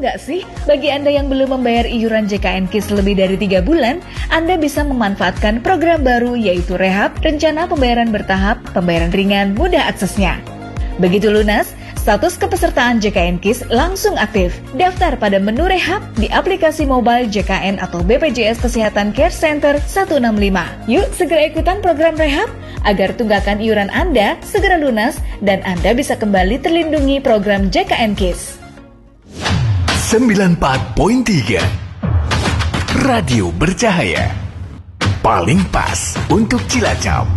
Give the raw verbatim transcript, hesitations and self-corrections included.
nggak sih? Bagi Anda yang belum membayar iuran J K N KIS lebih dari tiga bulan, Anda bisa memanfaatkan program baru yaitu Rehab, rencana pembayaran bertahap, pembayaran ringan, mudah aksesnya. Begitu lunas, status kepesertaan J K N KIS langsung aktif. Daftar pada menu Rehab di aplikasi mobile J K N atau B P J S Kesehatan Care Center seratus enam puluh lima. Yuk segera ikutan program Rehab agar tunggakan iuran Anda segera lunas dan Anda bisa kembali terlindungi program J K N KIS. sembilan puluh empat koma tiga Radio Bercahaya, paling pas untuk Cilacap.